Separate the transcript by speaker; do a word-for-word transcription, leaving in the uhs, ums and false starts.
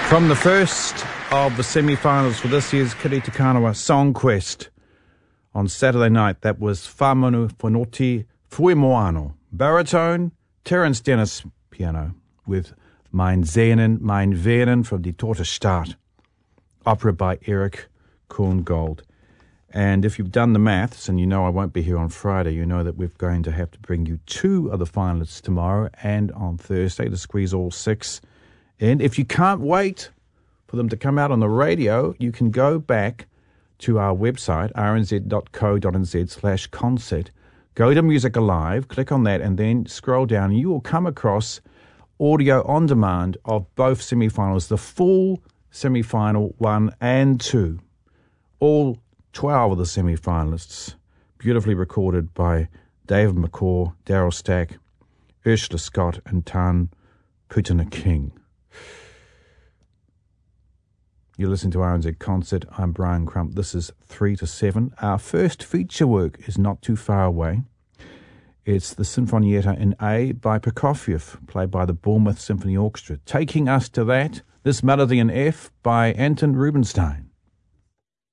Speaker 1: From the first of the semi-finals for this year's Kiri Te Kanawa Song Quest on Saturday night, that was Whamanu Whanoti Fuimoano, baritone, Terence Dennis piano, with Mein Zehnen, Mein Venen from Die Torte Staat, opera by Eric Korngold. And if you've done the maths, and you know I won't be here on Friday, you know that we're going to have to bring you two of the finalists tomorrow and on Thursday to squeeze all six in. If you can't wait for them to come out on the radio, you can go back to our website, r n z dot co dot n z slash concert. Go to Music Alive, click on that, and then scroll down. You will come across audio on demand of both semi-finals, the full semi-final one and two. All twelve of the semi-finalists, beautifully recorded by David McCaw, Daryl Stack, Ursula Scott, and Tan Putana King. You listen to R N Z Concert. I'm Brian Crump. This is three to seven. Our first feature work is not too far away. It's the Sinfonietta in A by Prokofiev, played by the Bournemouth Symphony Orchestra. Taking us to that, this melody in F by Anton Rubinstein.